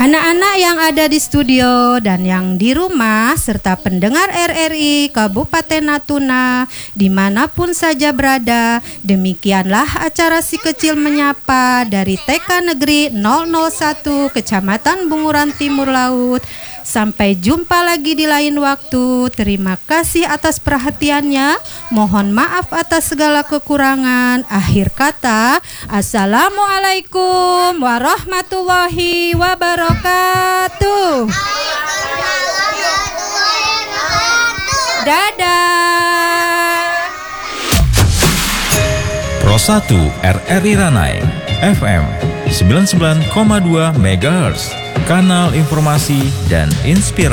Anak-anak yang ada di studio dan yang di rumah serta pendengar RRI Kabupaten Natuna dimanapun saja berada, demikianlah acara Si Kecil Menyapa dari TK Negeri 001 Kecamatan Bunguran Timur Laut. Sampai jumpa lagi di lain waktu. Terima kasih atas perhatiannya. Mohon maaf atas segala kekurangan. Akhir kata, Assalamualaikum warahmatullahi wabarakatuh. Dadah. Pro 1 RRI Ranai FM 99,2 MHz, kanal informasi dan inspirasi.